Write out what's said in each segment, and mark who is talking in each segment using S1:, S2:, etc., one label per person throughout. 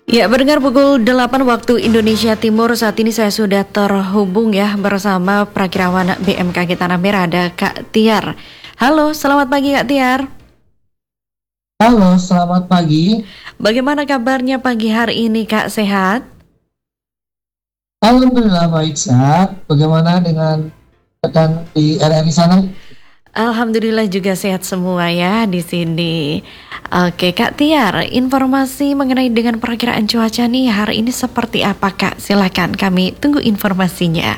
S1: Ya, berdengar pukul 8 waktu Indonesia Timur. Saat ini saya sudah terhubung ya bersama Prakirawan BMKG Tanah Merah, ada Kak Tiar. Halo, selamat pagi Kak Tiar.
S2: Halo, selamat pagi.
S1: Bagaimana kabarnya pagi hari ini Kak, sehat?
S2: Alhamdulillah baik sehat. Bagaimana dengan rekan di RRI sana?
S1: Alhamdulillah juga sehat semua ya di sini. Oke Kak Tiar, informasi mengenai dengan perakiraan cuaca nih hari ini seperti apa Kak? Silakan, kami tunggu informasinya.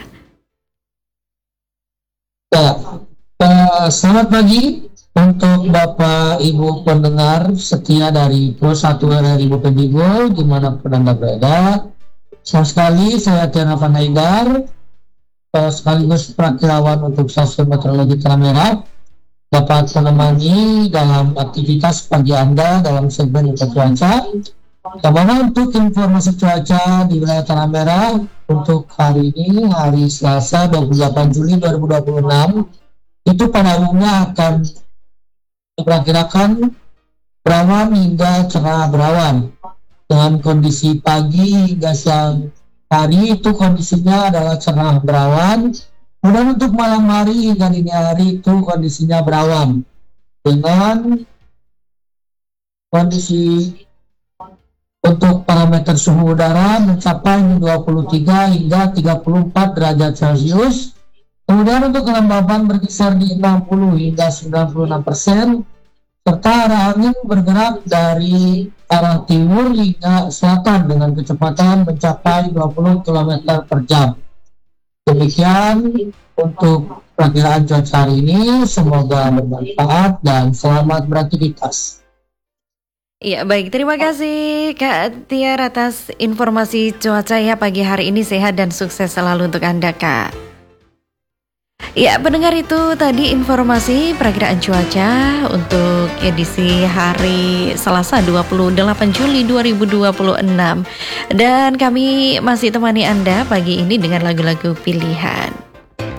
S2: Ya, selamat pagi untuk Bapak Ibu pendengar setia dari Pro 1 RRI Bopendigul dimanapun Anda berada. Senang sekali saya Tiana Panhaidar, sekaligus perakirawan untuk Stasiun Meteorologi Tanah Merah, dapat menemani dalam aktivitas pagi Anda dalam segmen Info Cuaca. Yang untuk informasi cuaca di wilayah Tanah Merah untuk hari ini, hari Selasa 28 Juli 2026, itu pada umumnya akan diperkirakan berawan hingga cerah berawan. Dengan kondisi pagi hingga siang hari itu kondisinya adalah cerah berawan. Kemudian untuk malam hari hingga dini hari itu kondisinya berawan. Dengan kondisi untuk parameter suhu udara mencapai 23 hingga 34 derajat Celcius. Kemudian untuk kelembaban berkisar di 60 hingga 96%. Serta arah angin bergerak dari arah timur hingga selatan dengan kecepatan mencapai 20 km per jam. Demikian untuk perkiraan cuaca hari ini, semoga bermanfaat dan selamat beraktivitas.
S1: Iya baik, terima kasih Kak Tiar atas informasi cuaca ya pagi hari ini, sehat dan sukses selalu untuk Anda Kak. Ya, pendengar, itu tadi informasi perakiraan cuaca untuk edisi hari Selasa 28 Juli 2026. Dan kami masih temani Anda pagi ini dengan lagu-lagu pilihan.